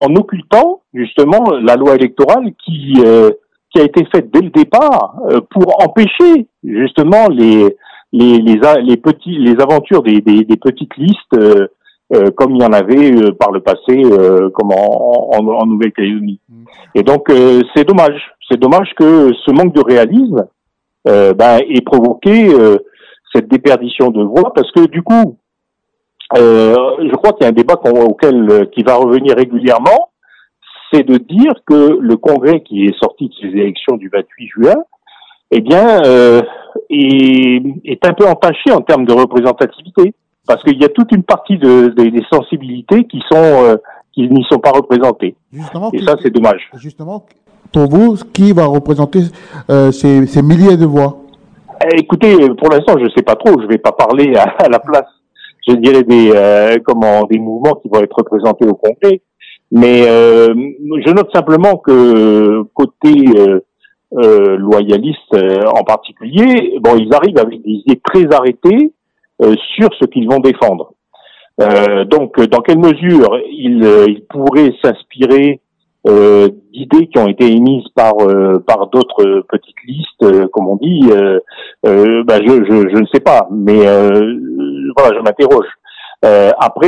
en occultant justement la loi électorale qui a été faite dès le départ pour empêcher justement les aventures des petites listes comme il y en avait par le passé comme en Nouvelle-Calédonie. Et donc c'est dommage que ce manque de réalisme ait provoqué cette déperdition de voix, parce que du coup je crois qu'il y a un débat qui va revenir régulièrement, c'est de dire que le Congrès qui est sorti de ces élections du 28 juin, eh bien, est un peu entaché en termes de représentativité, parce qu'il y a toute une partie des sensibilités qui n'y sont pas représentées. Justement, et ça, c'est dommage. Justement, pour vous, qui va représenter ces milliers de voix? Écoutez, pour l'instant, je ne sais pas trop. Je ne vais pas parler à la place, je dirais, des mouvements qui vont être représentés au Congrès. Mais je note simplement que côté loyalistes en particulier, bon, ils arrivent avec des idées très arrêtées sur ce qu'ils vont défendre. Donc, dans quelle mesure ils pourraient s'inspirer d'idées qui ont été émises par d'autres petites listes, comme on dit, je ne sais pas, mais voilà, je m'interroge. Après,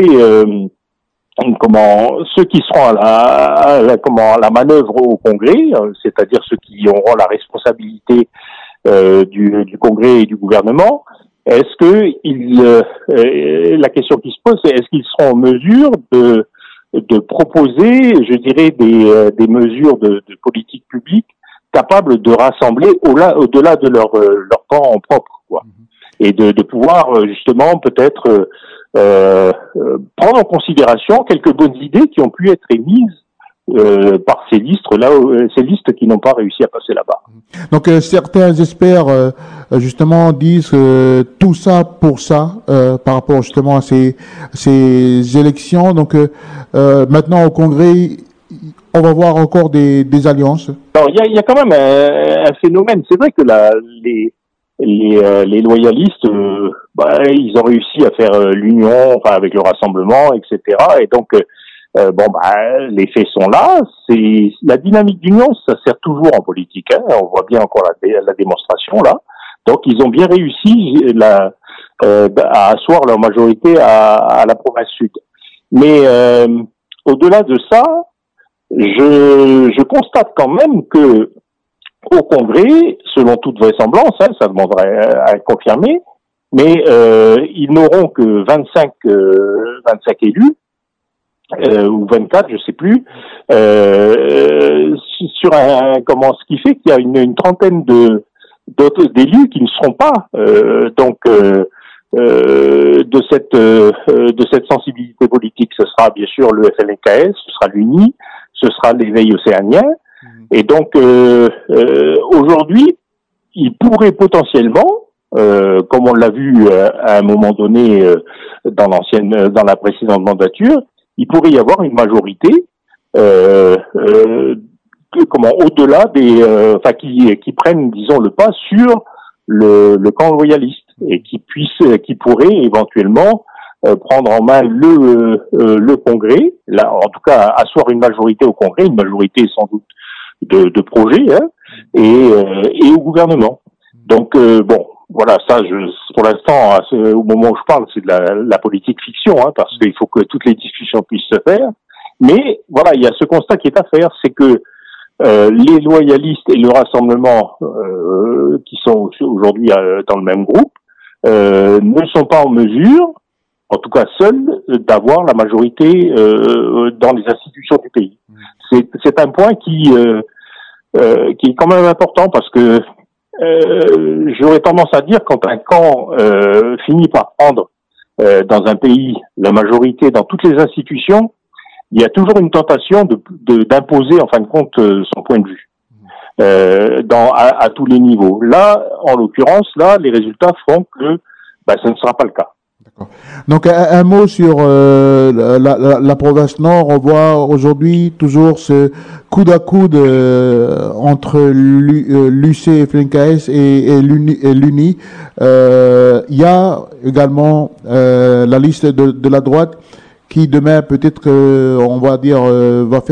ceux qui seront à la manœuvre au Congrès, c'est-à-dire ceux qui auront la responsabilité du Congrès et du gouvernement, est-ce que la question qui se pose, c'est est-ce qu'ils seront en mesure de proposer, je dirais, des mesures de politique publique capables de rassembler au-delà de leur camp propre, quoi, et de pouvoir justement peut-être prendre en considération quelques bonnes idées qui ont pu être émises par ces listes qui n'ont pas réussi à passer là-bas. Donc certains experts justement disent tout ça pour ça par rapport justement à ces élections. Donc maintenant au Congrès, on va voir encore des alliances. Alors il y a quand même un phénomène. C'est vrai que les loyalistes, ils ont réussi à faire l'union, enfin avec le rassemblement, etc. Et donc les faits sont là. C'est la dynamique d'union, ça sert toujours en politique. Hein. On voit bien encore la démonstration là. Donc ils ont bien réussi à asseoir leur majorité à la province sud. Mais au-delà de ça, je constate quand même que au Congrès, selon toute vraisemblance, ça demanderait à être confirmé, mais ils n'auront que 25 élus, ou 24, je sais plus, ce qui fait qu'il y a une trentaine d'autres d'élus qui ne seront pas de cette sensibilité politique. Ce sera bien sûr le FLNKS, ce sera l'UNI, ce sera l'éveil océanien. Et donc aujourd'hui, il pourrait potentiellement, comme on l'a vu à un moment donné dans la précédente mandature, il pourrait y avoir une majorité au-delà qui prennent, disons, le pas sur le camp loyaliste et qui pourrait éventuellement prendre en main le Congrès, là, en tout cas asseoir une majorité au Congrès, une majorité sans doute de projets, hein, et au gouvernement. Donc voilà, ça, pour l'instant, au moment où je parle, c'est de la politique fiction, hein, parce qu'il faut que toutes les discussions puissent se faire. Mais voilà, il y a ce constat qui est à faire, c'est que les loyalistes et le rassemblement qui sont aujourd'hui dans le même groupe ne sont pas en mesure, en tout cas seuls, d'avoir la majorité dans les institutions du pays. C'est un point qui est quand même important, parce que j'aurais tendance à dire, quand un camp finit par prendre dans un pays la majorité dans toutes les institutions, il y a toujours une tentation d'imposer en fin de compte son point de vue à tous les niveaux. Là, en l'occurrence, les résultats font que ce ne sera pas le cas. D'accord. Donc un mot sur la province Nord. On voit aujourd'hui toujours ce coude à coude entre l'UC FLNKS et l'UNI. Il y a également la liste de la droite qui demain peut-être on va dire va faire